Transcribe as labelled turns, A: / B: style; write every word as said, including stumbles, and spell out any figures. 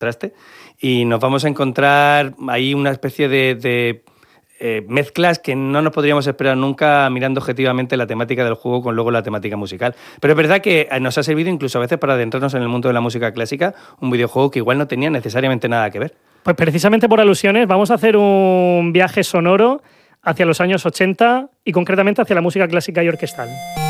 A: traste, y nos vamos a encontrar ahí una especie de, de eh, mezclas que no nos podríamos esperar nunca mirando objetivamente la temática del juego con luego la temática musical. Pero es verdad que nos ha servido incluso a veces para adentrarnos en el mundo de la música clásica, un videojuego que igual no tenía necesariamente nada que ver.
B: Pues precisamente por alusiones vamos a hacer un viaje sonoro hacia los años ochenta y concretamente hacia la música clásica y orquestal.